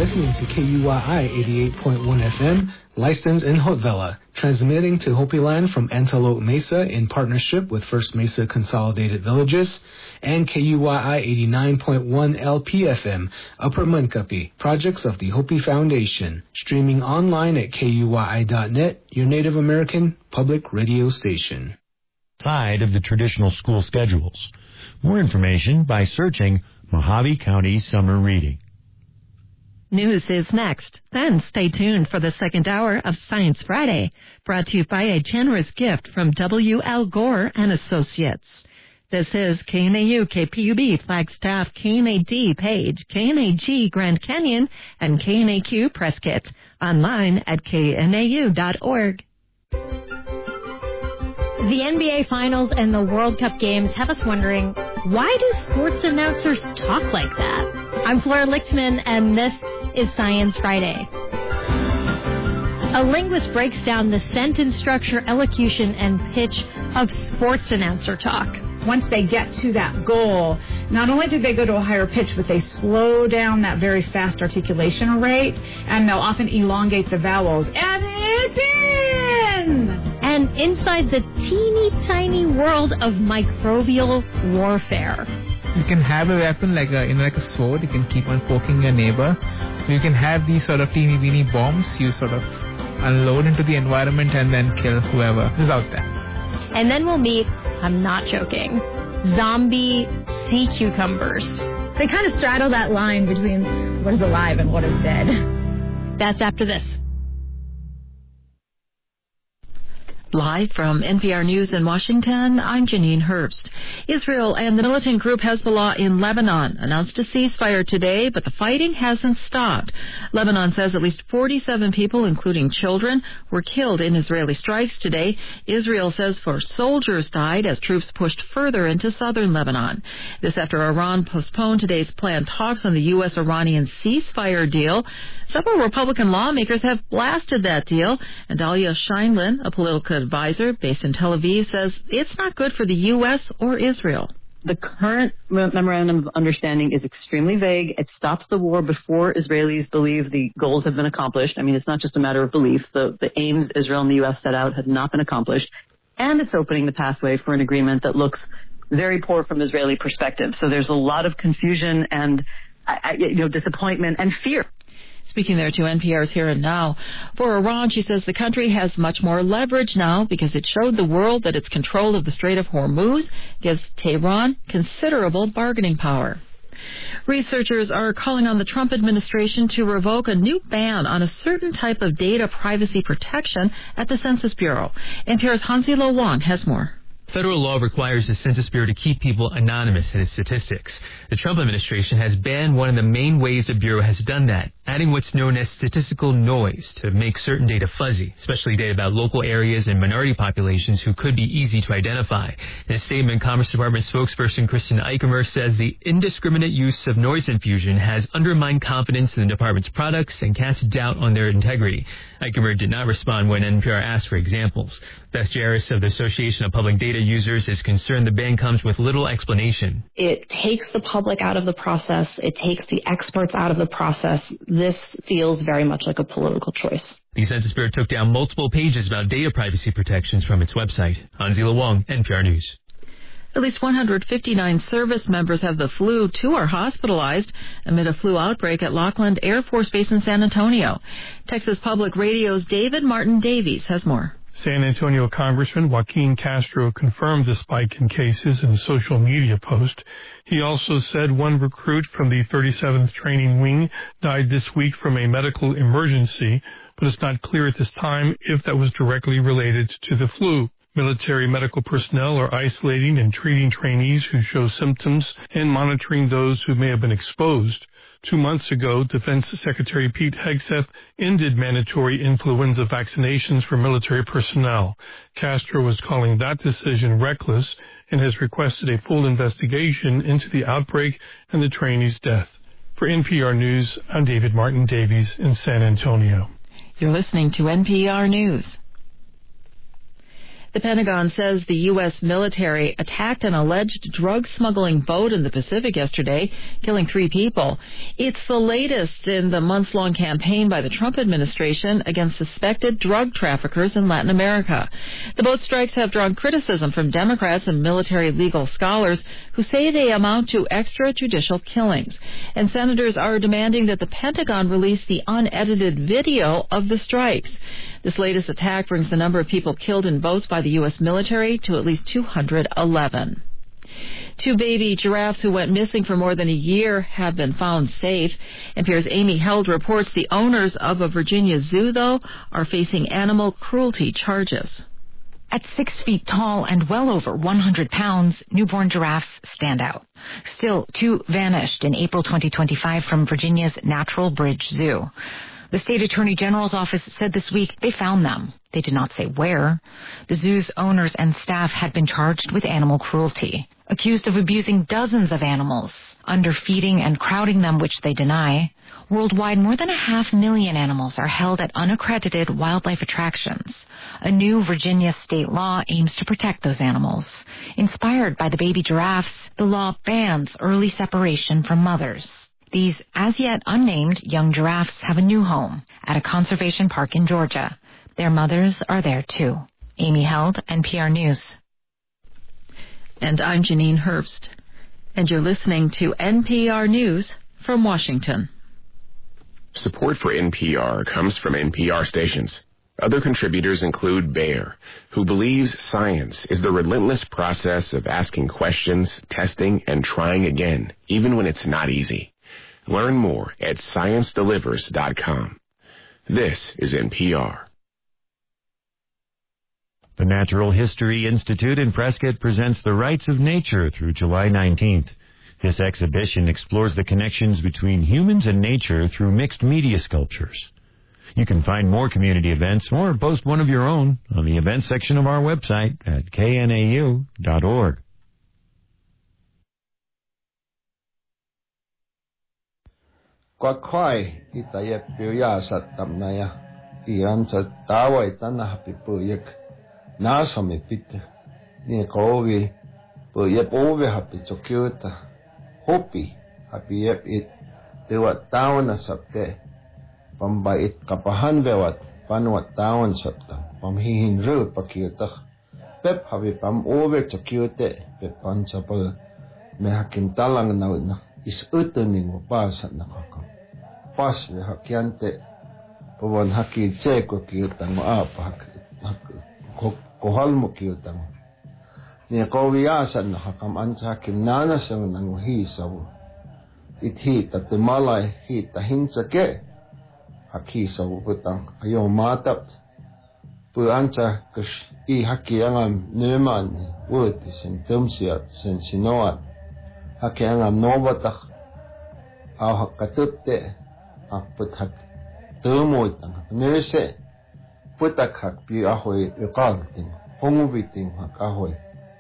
listening to KUYI 88.1 FM, licensed in Hotvela, transmitting to Hopi Land from Antelope Mesa in partnership with First Mesa Consolidated Villages, and KUYI 89.1 LPFM, Upper Munkapi, projects of the Hopi Foundation, streaming online at KUYI.net, your Native American public radio station. Side of the traditional school schedules. More information by searching Mojave County Summer Reading. News is next. Then stay tuned for the second hour of Science Friday, brought to you by a generous gift from W. L. Gore and Associates. This is KNAU, KPUB, Flagstaff, KNAD, Page, KNAG, Grand Canyon, and KNAQ, Prescott. Online at knau.org. The NBA Finals and the World Cup games have us wondering, why do sports announcers talk like that? I'm Flora Lichtman, and this is Science Friday. A linguist breaks down the sentence structure, elocution, and pitch of sports announcer talk. Once they get to that goal, not only do they go to a higher pitch, but they slow down that very fast articulation rate, and they'll often elongate the vowels. And it's in! And inside the teeny tiny world of microbial warfare. You can have a weapon like a sword. You can keep on poking your neighbor. You can have these sort of teeny weeny bombs you sort of unload into the environment and then kill whoever is out there. And then we'll meet, I'm not joking, zombie sea cucumbers. They kind of straddle that line between what is alive and what is dead. That's after this. Live from NPR News in Washington, I'm Janine Herbst. Israel and the militant group Hezbollah in Lebanon announced a ceasefire today, but the fighting hasn't stopped. Lebanon says at least 47 people, including children, were killed in Israeli strikes today. Israel says 4 soldiers died as troops pushed further into southern Lebanon. This after Iran postponed today's planned talks on the U.S.-Iranian ceasefire deal. Several Republican lawmakers have blasted that deal, and Dahlia Scheindlin, a political advisor based in Tel Aviv, says it's not good for the U.S. or Israel. The current memorandum of understanding is extremely vague. It stops the war before Israelis believe the goals have been accomplished. I mean, it's not just a matter of belief. The aims Israel and the U.S. set out have not been accomplished. And it's opening the pathway for an agreement that looks very poor from Israeli perspective. So there's a lot of confusion and disappointment and fear. Speaking there to NPR's Here and Now. For Iran, she says the country has much more leverage now because it showed the world that its control of the Strait of Hormuz gives Tehran considerable bargaining power. Researchers are calling on the Trump administration to revoke a new ban on a certain type of data privacy protection at the Census Bureau. NPR's Hansi-Lo Wang has more. Federal law requires the Census Bureau to keep people anonymous in its statistics. The Trump administration has banned one of the main ways the Bureau has done that, adding what's known as statistical noise to make certain data fuzzy, especially data about local areas and minority populations who could be easy to identify. In a statement, Commerce Department spokesperson Kristen Eichemer says the indiscriminate use of noise infusion has undermined confidence in the department's products and cast doubt on their integrity. Eichemer did not respond when NPR asked for examples. Beth Jarris of the Association of Public Data Users is concerned the ban comes with little explanation. It takes the public out of the process. It takes the experts out of the process. This feels very much like a political choice. The Census Bureau took down multiple pages about data privacy protections from its website. Hansi-Lo Wang, NPR News. At least 159 service members have the flu. 2 are hospitalized amid a flu outbreak at Lackland Air Force Base in San Antonio. Texas Public Radio's David Martin Davies has more. San Antonio Congressman Joaquin Castro confirmed the spike in cases in a social media post. He also said one recruit from the 37th Training Wing died this week from a medical emergency, but it's not clear at this time if that was directly related to the flu. Military medical personnel are isolating and treating trainees who show symptoms and monitoring those who may have been exposed. 2 months ago, Defense Secretary Pete Hegseth ended mandatory influenza vaccinations for military personnel. Castro is calling that decision reckless and has requested a full investigation into the outbreak and the trainee's death. For NPR News, I'm David Martin Davies in San Antonio. You're listening to NPR News. The Pentagon says the U.S. military attacked an alleged drug smuggling boat in the Pacific yesterday, killing 3 people. It's the latest in the months-long campaign by the Trump administration against suspected drug traffickers in Latin America. The boat strikes have drawn criticism from Democrats and military legal scholars who say they amount to extrajudicial killings. And senators are demanding that the Pentagon release the unedited video of the strikes. This latest attack brings the number of people killed in boats by the U.S. military to at least 211. 2 baby giraffes who went missing for more than a year have been found safe. NPR's Amy Held reports the owners of a Virginia zoo, though, are facing animal cruelty charges. At 6 feet tall and well over 100 pounds, newborn giraffes stand out. Still, 2 vanished in April 2025 from Virginia's Natural Bridge Zoo. The state attorney general's office said this week they found them. They did not say where. The zoo's owners and staff had been charged with animal cruelty, accused of abusing dozens of animals, underfeeding and crowding them, which they deny. Worldwide, more than 500,000 animals are held at unaccredited wildlife attractions. A new Virginia state law aims to protect those animals. Inspired by the baby giraffes, the law bans early separation from mothers. These as-yet unnamed young giraffes have a new home at a conservation park in Georgia. Their mothers are there, too. Amy Held, NPR News. And I'm Janine Herbst. And you're listening to NPR News from Washington. Support for NPR comes from NPR stations. Other contributors include Bayer, who believes science is the relentless process of asking questions, testing, and trying again, even when it's not easy. Learn more at ScienceDelivers.com. This is NPR. The Natural History Institute in Prescott presents The Rights of Nature through July 19th. This exhibition explores the connections between humans and nature through mixed media sculptures. You can find more community events or post one of your own on the events section of our website at knau.org. Kwakwai itayep piyasat tamnaya iansa tawai tanah hapi puyek nasami pit ni kovi puyep ove hapi chokyuta hopi hapi yep it tewat tawana sapte pambait kapahan bewat panwat tawan sapta pamhihin ru pakyutah pep hapi pam ove chokyute pep pansapal mehakin talang na is utuning upasat nakakam pas we hakiante pawon haki cheko kyutang maapa hak kohal mo kyutang ni kowiasan nakakam ansa hakim nanasang nang hisaw ithita tumalay hita hinsake hakisaw putang ayo matap pu ansa kus I haki angam numan wuti sen tumsiat sen sinoat haki angam nobatak au hakatutte put hak tumoy tang nese putak hak pi ahoy iqalting hongubiting hak ahoy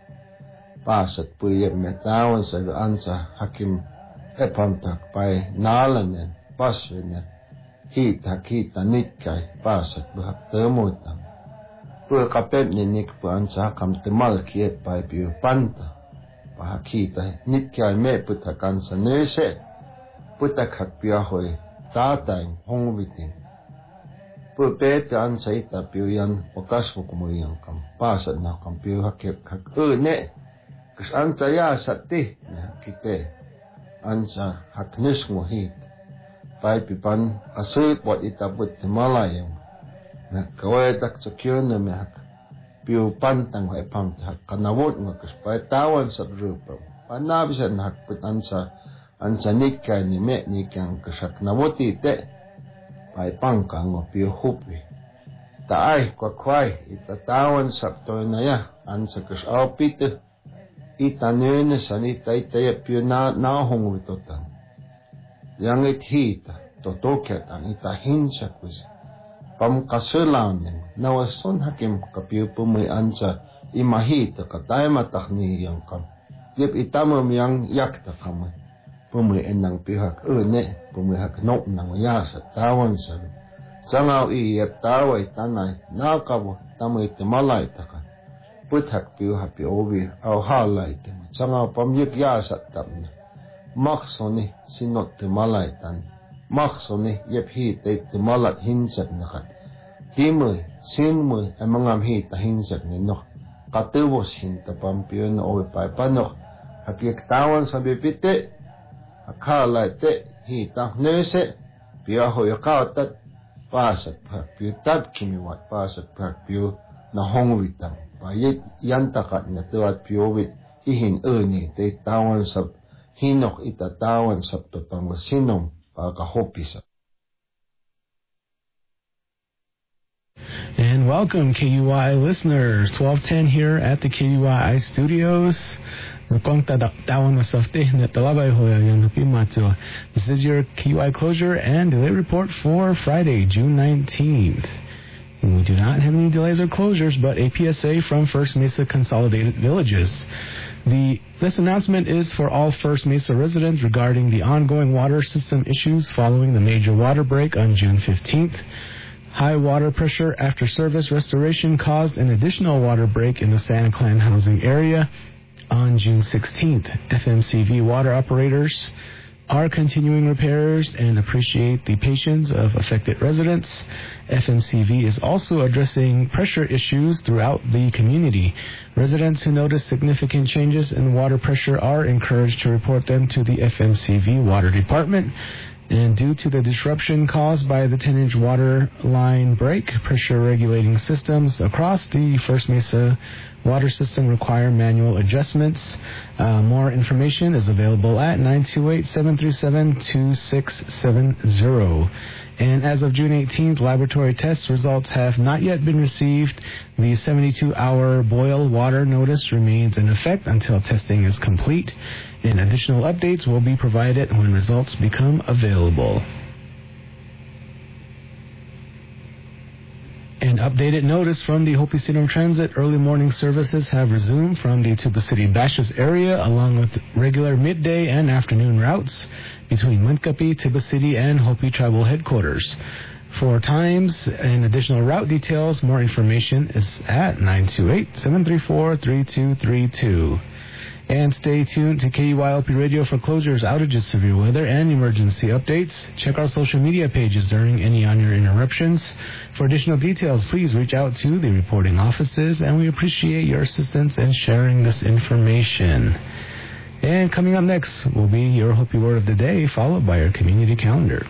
pasat puye metawan sa ansa hakim epamtak pai nalanen paswenen hita nitkay pasat buhak tumoy tang pu kapep ni nik pu ansa kam temal kiet pai pi panta pahakita nitkay me putak ansa nese putak hak pi ahoy tatang hongubiting pu pete ansa ita piuyan okasmo kumuyang kam pasat na kam piu hakip hak ne kus ansa ya sati kite ansa hak nismo hit pai pipan asul pot ita but malayang na kawai tak sakyon na me hak piu pantang hai pam hak kanawot nga kus pai tawan sa rupa panabisan hak put ansa nikay ni me nikang kasak nawoti te pai pangkang o piu hupi taay kwakwai itatawan sakto na ya ansa kus aupite itanene sanita itaya piu nahong witotan yang hita totoket ang itahinsa kus pamkasulanin nawason hakim kapiu pumay ansa imahita katay matakni yang kam yep itamam yang yakta kamay pumay enang pihak ne pumay hak nok nang yasa tawan sa sangaw iyep taway tanay nakaw tamay timalay takan put hak piu happy ovi au highlight changa pam yik ya sat tam maksoni sinot te malaitan maksoni yep hi te malat hinsat nakat timui sinmui amangam hi ta hinsat ni no katubos hin ta pam piu no ovi pai pano happy tawan sabi pite highlight te hi ta nese piu ho tat pasat phak piu tat kimi wat pasat phak piu na hongwitang pa yan takat na tuat piowit ihin ni te tawan sab hinok ita tawan sab to tang sinong pa ka hopisa. And welcome KUI listeners, 1210 here at the KUI studios. This is your KUI closure and delay report for Friday, June 19th. We do not have any delays or closures, but a PSA from First Mesa Consolidated Villages. This announcement is for all First Mesa residents regarding the ongoing water system issues following the major water break on June 15th. High water pressure after service restoration caused an additional water break in the Santa Clara housing area on June 16th. FMCV water operators are continuing repairs and appreciate the patience of affected residents. FMCV is also addressing pressure issues throughout the community. Residents who notice significant changes in water pressure are encouraged to report them to the FMCV Water Department. And due to the disruption caused by the 10-inch water line break, pressure regulating systems across the First Mesa water system require manual adjustments. More information is available at 928-737-2670. And as of June 18th, laboratory test results have not yet been received. The 72-hour boil water notice remains in effect until testing is complete. And additional updates will be provided when results become available. An updated notice from the Hopi City Transit. Early morning services have resumed from the Tuba City Bashas area, along with regular midday and afternoon routes between Munkapi, Tuba City, and Hopi Tribal Headquarters. For times and additional route details, more information is at 928-734-3232. And stay tuned to KUILP Radio for closures, outages, severe weather, and emergency updates. Check our social media pages during any on-air interruptions. For additional details, please reach out to the reporting offices, and we appreciate your assistance in sharing this information. And coming up next will be your Hopi Word of the Day, followed by our community calendar.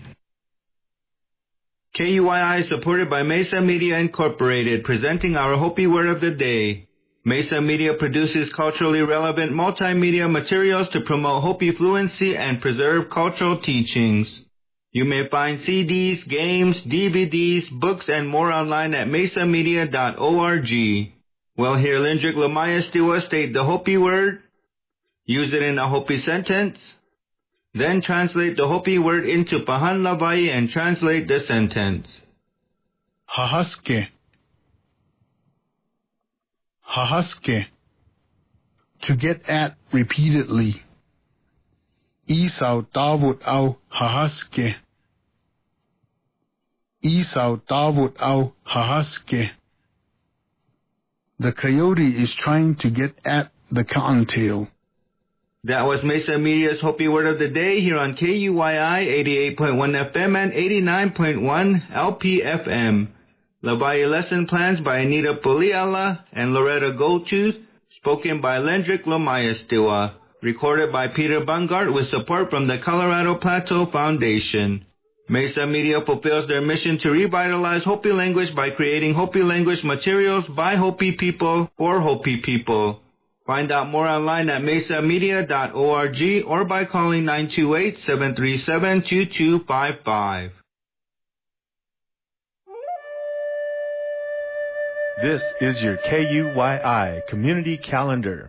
KUII is supported by Mesa Media Incorporated, presenting our Hopi Word of the Day. Mesa Media produces culturally relevant multimedia materials to promote Hopi fluency and preserve cultural teachings. You may find CDs, games, DVDs, books, and more online at mesamedia.org. Well, here Lindrick Lamaya Stiwa state the Hopi word, use it in a Hopi sentence, then translate the Hopi word into Pahan Lavai and translate the sentence. Hahaske. Hahaske, to get at repeatedly. Isaw tawut au hahaske. Isaw tawut au hahaske. The coyote is trying to get at the cottontail. That was Mesa Media's Hopi Word of the Day here on KUII 88.1 FM and 89.1 LPFM. Lavai lesson plans by Anita Puliala and Loretta Goldtooth, spoken by Lendrick Lamaya Stiwa, recorded by Peter Bungart with support from the Colorado Plateau Foundation. Mesa Media fulfills their mission to revitalize Hopi language by creating Hopi language materials by Hopi people for Hopi people. Find out more online at mesamedia.org or by calling 928-737-2255. This is your KUII Community Calendar.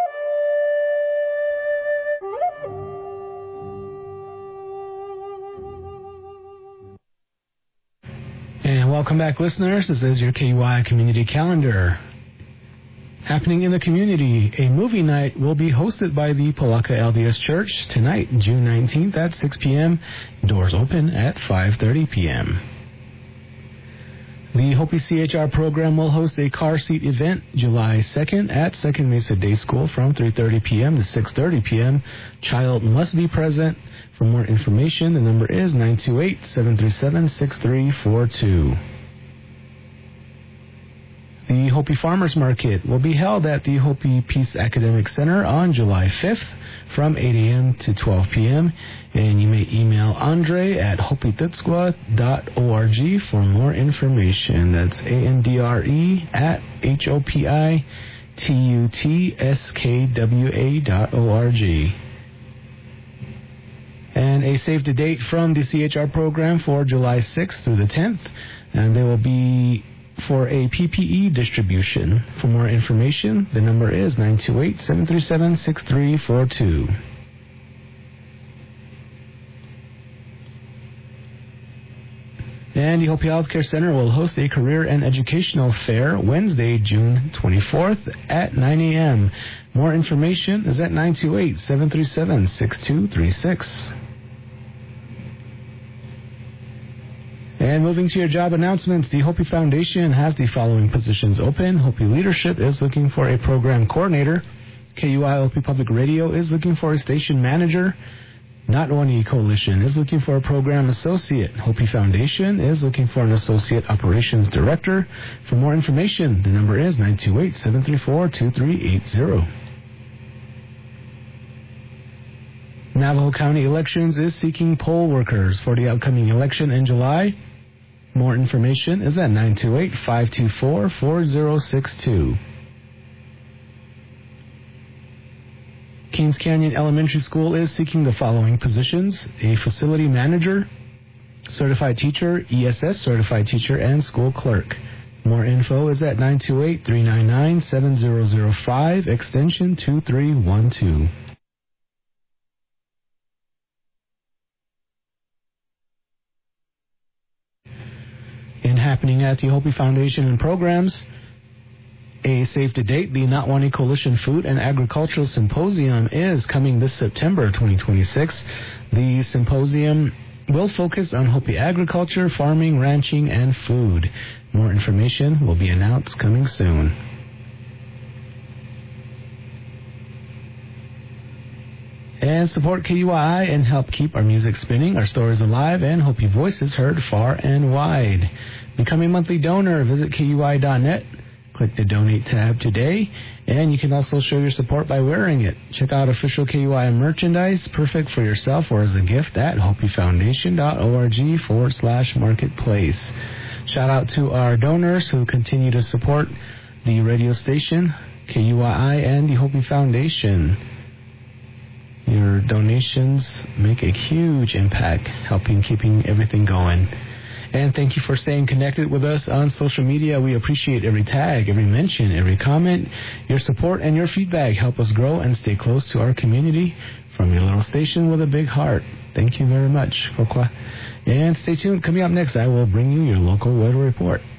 And welcome back, listeners. This is your KUII Community Calendar. Happening in the community, a movie night will be hosted by the Palaka LDS Church tonight, June 19th at 6 p.m. Doors open at 5:30 p.m. The Hopi CHR program will host a car seat event July 2nd at Second Mesa Day School from 3:30 p.m. to 6:30 p.m. Child must be present. For more information, the number is 928-737-6342. The Hopi Farmers Market will be held at the Hopi Peace Academic Center on July 5th from 8 a.m. to 12 p.m. And you may email Andre at hopitutsqua.org for more information. That's ANDRE at HOPITUTSKWA.org. And a save the date from the CHR program for July 6th through the 10th. And they will be for a PPE distribution. For more information, the number is 928-737-6342. And the Hopi Healthcare Center will host a career and educational fair Wednesday, June 24th at 9 a.m. More information is at 928-737-6236. And moving to your job announcements, the Hopi Foundation has the following positions open. Hopi Leadership is looking for a program coordinator. KUI Hopi Public Radio is looking for a station manager. Not One Coalition is looking for a program associate. Hopi Foundation is looking for an associate operations director. For more information, the number is 928-734-2380. Navajo County Elections is seeking poll workers for the upcoming election in July. More information is at 928-524-4062. Kings Canyon Elementary School is seeking the following positions: a facility manager, certified teacher, ESS certified teacher, and school clerk. More info is at 928-399-7005, extension 2312. And happening at the Hopi Foundation and programs, a save to date, the Natwani Coalition Food and Agricultural Symposium is coming this September 2026. The symposium will focus on Hopi agriculture, farming, ranching, and food. More information will be announced coming soon. And support KUII and help keep our music spinning, our stories alive, and Hopi voices heard far and wide. Become a monthly donor. Visit KUI.net. Click the Donate tab today, and you can also show your support by wearing it. Check out official KUI merchandise, perfect for yourself or as a gift at hopifoundation.org/marketplace. Shout out to our donors who continue to support the radio station, KUII, and the Hopi Foundation. Your donations make a huge impact, helping keeping everything going. And thank you for staying connected with us on social media. We appreciate every tag, every mention, every comment. Your support and your feedback help us grow and stay close to our community from your little station with a big heart. Thank you very much, Kokwa. And stay tuned. Coming up next, I will bring you your local weather report.